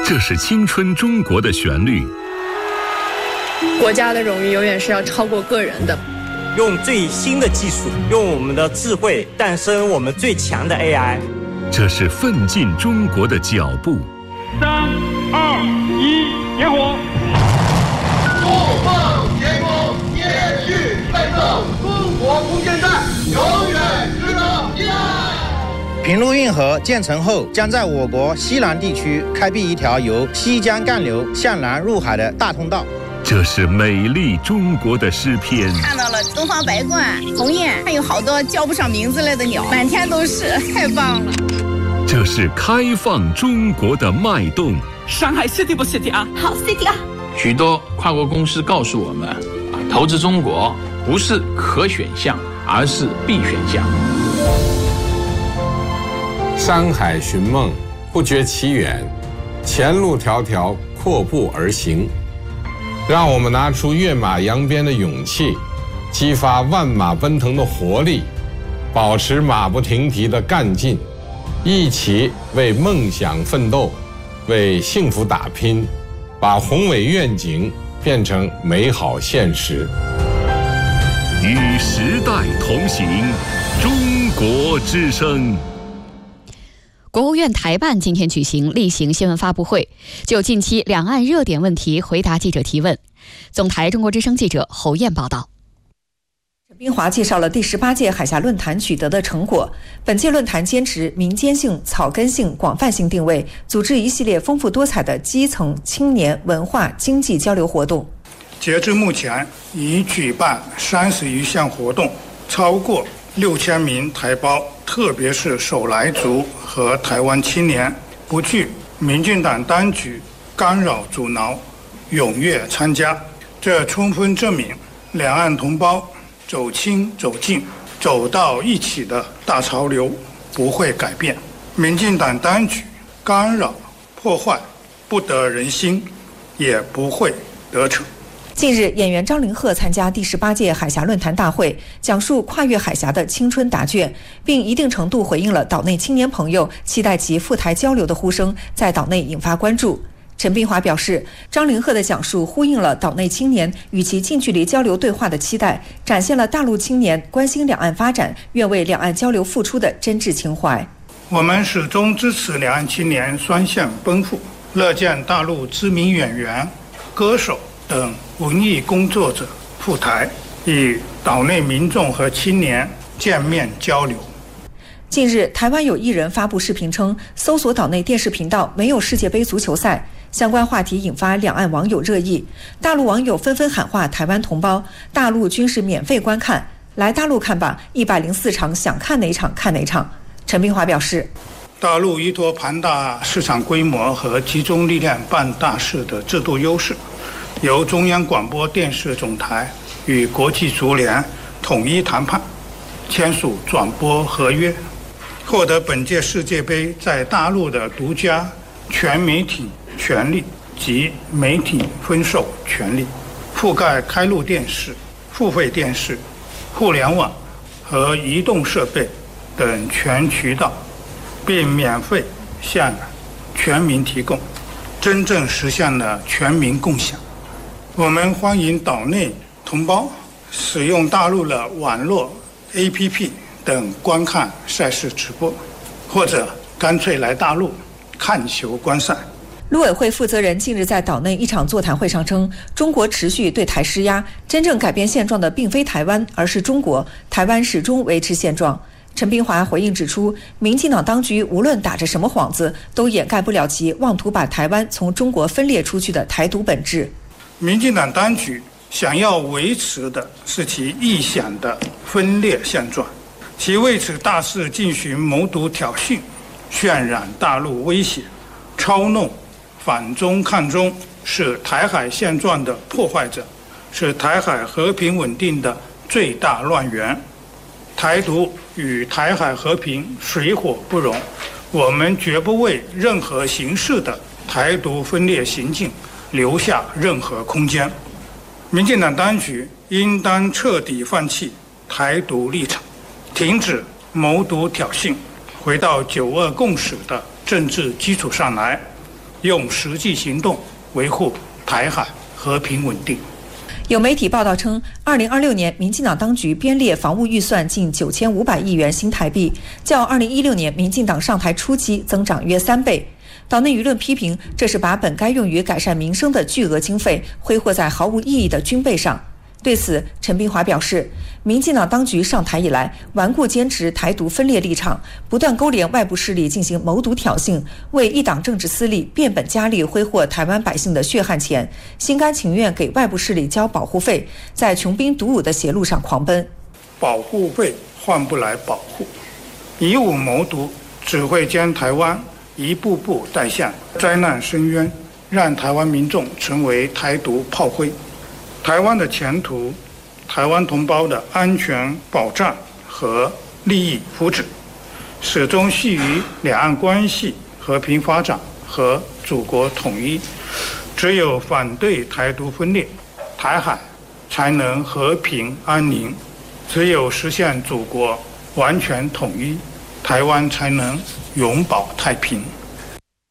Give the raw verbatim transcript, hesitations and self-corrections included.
这是青春中国的旋律。 国家的荣誉永远是要超过个人的。 用最新的技术，用我们的智慧诞生我们最强的 A I。 这是奋进中国的脚步。 三二一，点火！ 怒放天空，延续奋斗，中国空间站永远值得依赖。 平陆运河建成后，将在我国西南地区开辟一条由西江干流向南入海的大通道。 这是美丽中国的诗篇。 看到了东方白鹳、鸿雁，还有好多叫不上名字来的鸟，满天都是，太棒了。 这是开放中国的脉动。 上海 City 不 City 啊？ 好 City 啊！ 许多跨国公司告诉我们，投资中国不是可选项，而是必选项。 山海寻梦，不觉其远；前路迢迢，阔步而行。让我们拿出跃马扬鞭的勇气，激发万马奔腾的活力，保持马不停蹄的干劲，一起为梦想奋斗，为幸福打拼，把宏伟愿景变成美好现实。 与时代同行，中国之声。 国务院台办今天举行例行新闻发布会，就近期两岸热点问题回答记者提问。总台中国之声记者侯燕报道。 陈斌华介绍了第十八届海峡论坛取得的成果。本届论坛坚持民间性、草根性、广泛性定位，组织一系列丰富多彩的基层、青年、文化、经济交流活动。 截至目前，已举办三十余项活动，超过六千名台胞，特别是手来族和台湾青年，不惧民进党当局干扰阻挠，踊跃参加。这充分证明两岸同胞走亲走近走到一起的大潮流不会改变，民进党当局干扰破坏不得人心，也不会得逞。 近日，演员张凌赫参加第十八届海峡论坛大会，讲述跨越海峡的青春答卷，并一定程度回应了岛内青年朋友期待其赴台交流的呼声，在岛内引发关注。陈斌华表示，张凌赫的讲述呼应了岛内青年与其近距离交流对话的期待，展现了大陆青年关心两岸发展、愿为两岸交流付出的真挚情怀。 我们始终支持两岸青年双向奔赴，乐见大陆知名演员、歌手等文艺工作者赴台，与岛内民众和青年见面交流。 近日，台湾有艺人发布视频称，搜索岛内电视频道没有世界杯足球赛，相关话题引发两岸网友热议。大陆网友纷纷喊话台湾同胞，大陆均是免费观看，来大陆看吧，一百零四场想看哪场看哪场。陈斌华表示， 大陆依托庞大市场规模和集中力量办大事的制度优势，由中央广播电视总台与国际足联统一谈判，签署转播合约，获得本届世界杯在大陆的独家全媒体权利及媒体分售权利，覆盖开路电视、付费电视、互联网和移动设备等全渠道，并免费向全民提供，真正实现了全民共享。我们欢迎岛内同胞使用大陆的网络 A P P 等观看赛事直播，或者干脆来大陆看球观赛。 陆委会负责人近日在岛内一场座谈会上称，中国持续对台施压，真正改变现状的并非台湾，而是中国，台湾始终维持现状。陈斌华回应指出，民进党当局无论打着什么幌子，都掩盖不了其妄图把台湾从中国分裂出去的台独本质。 民进党当局想要维持的是其臆想的分裂现状，其为此大肆进行谋独挑衅，渲染大陆威胁，操弄反中抗中，是台海现状的破坏者，是台海和平稳定的最大乱源。台独与台海和平水火不容，我们绝不为任何形式的台独分裂行径留下任何空间。民进党当局应当彻底放弃台独立场，停止谋独挑衅，回到九二共识的政治基础上来， 用实际行动维护台海和平稳定。 有媒体报道称，二零二六年民进党当局编列防务预算近九千五百亿元新台币，较二零一六年民进党上台初期增长约三倍。岛内舆论批评，这是把本该用于改善民生的巨额经费挥霍在毫无意义的军备上。对此，陈碧华表示，民进党当局上台以来，顽固坚持台独分裂立场，不断勾连外部势力进行谋独挑衅，为一党政治私利变本加厉挥霍台湾百姓的血汗钱，心甘情愿给外部势力交保护费，在穷兵黩武的邪路上狂奔。 保护费换不来保护，以武谋独只会将台湾一步步带向灾难深渊，让台湾民众成为台独炮灰。台湾的前途，台湾同胞的安全保障和利益福祉，始终系于两岸关系和平发展和祖国统一。只有反对台独分裂，台海才能和平安宁；只有实现祖国完全统一，台湾才能永保太平。